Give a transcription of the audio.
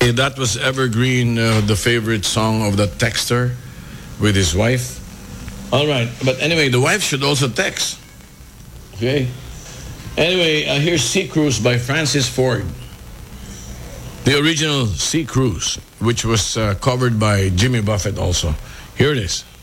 that was Evergreen, the favorite song of the texter with his wife. All right, but anyway, the wife should also text. Okay. Anyway, here's Sea Cruise by Francis Ford. The original Sea Cruise, which was covered by Jimmy Buffett also. Here it is.